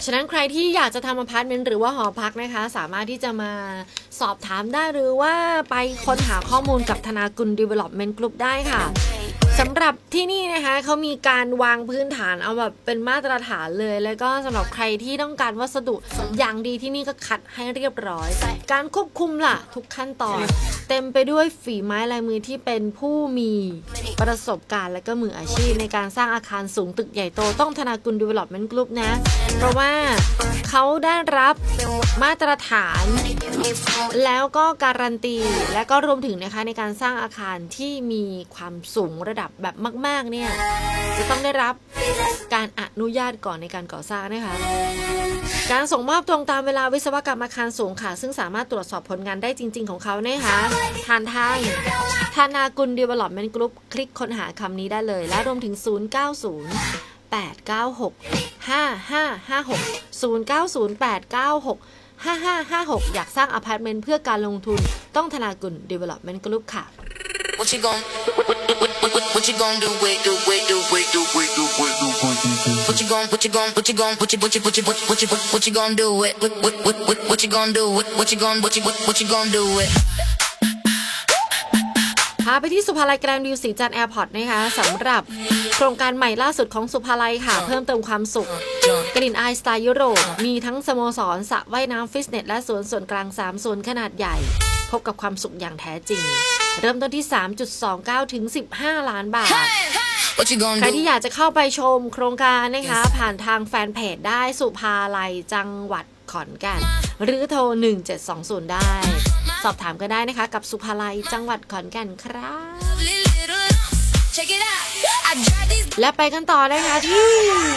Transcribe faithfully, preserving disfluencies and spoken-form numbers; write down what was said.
ฉะนั้นใครที่อยากจะทำอพาร์ตเมนต์หรือว่าหอพักนะคะสามารถที่จะมาสอบถามได้หรือว่าไปค้นหาข้อมูลกับธนากุล Development Group ได้ค่ะสำหรับที่นี่นะคะเขามีการวางพื้นฐานเอาแบบเป็นมาตรฐานเลยแล้วก็สำหรับใครที่ต้องการวัสดุอย่างดีที่นี่ก็คัดให้เรียบร้อยการควบคุมล่ะทุกขั้นตอนเต็มไปด้วยฝีไม้ลายมือที่เป็นผู้มีประสบการณ์และก็มืออาชีพในการสร้างอาคารสูงตึกใหญ่โตต้องธนากุล Development Group นะเพราะว่าเขาได้รับมาตรฐานแล้วก็การันตีและก็รวมถึงนะคะในการสร้างอาคารที่มีความสูงระดับแบบมากๆเนี่ยจะต้องได้รับการอนุญาตก่อนในการก่อสร้างนะคะการส่งมอบตรงตามเวลาวิศวกรรมอาคารสูงค่ะซึ่งสามารถตรวจสอบผลงานได้จริงๆของเขานะคะผ่านทางธนากุล Development Group คลิกค้นหาคำนี้ได้เลยและรวมถึงศูนย์ เก้า ศูนย์ แปด เก้า หก ห้า ห้า ห้า หก ศูนย์ เก้า ศูนย์ แปด เก้า หก ห้า ห้า ห้า หกอยากสร้างอพาร์ตเมนต์เพื่อการลงทุนต้องธนากุล Development Group ค่ะ What you gon' What you gon' do it do it do it do it do it do it What you gon' What you gon' What you gon' What you What you What you What you What you gon' do it What What What What you gon' do it What you gon' What you What you gon' do it พาไปที่สุภาลัยแกรนด์วิวสีจันทร์แอร์พอร์ตนะคะสำหรับโครงการใหม่ล่าสุดของสุภาลัยค่ะเพิ่มเติมความสุขกลิ่นอายสไตล์ยุโรปมีทั้งสโมสรสระว่ายน้ำฟิตเนสและสวนส่วนกลางสามโซนขนาดใหญ่พบกับความสุขอย่างแท้จริงเริ่มต้นที่ สามจุดสองเก้า ถึง สิบห้า ล้านบาทใครที่อยากจะเข้าไปชมโครงการนะคะผ่านทางแฟนเพจได้สุภาลัยจังหวัดขอนแก่นหรือโทรหนึ่งเจ็ดสองศูนย์ได้สอบถามก็ได้นะคะกับสุภาลัยจังหวัดขอนแก่นครับและไปกันต่อนะคะที่